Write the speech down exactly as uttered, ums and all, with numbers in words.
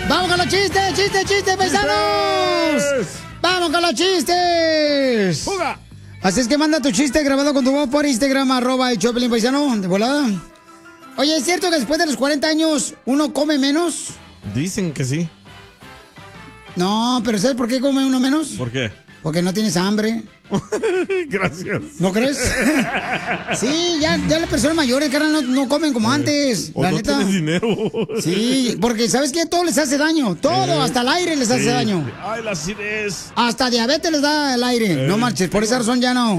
¡Vamos con los chistes, chistes, chistes, paisanos! ¡Vamos con los chistes! ¡Fuga! Así es que manda tu chiste grabado con tu voz por Instagram, arroba el Choplin paisano, de volada. Oye, ¿es cierto que después de los cuarenta años uno come menos? Dicen que sí. No, pero ¿sabes por qué come uno menos? ¿Por qué? Porque no tienes hambre. Gracias. ¿No crees? Sí, ya, ya las personas mayores, carnal, no, no comen como antes. O la no neta. tienes dinero. Sí, porque ¿sabes qué? Todo les hace daño. Todo, Eh, hasta el aire les hace sí. daño. Ay, la acidez. Hasta diabetes les da el aire. Eh, No marches, por esa razón ya no.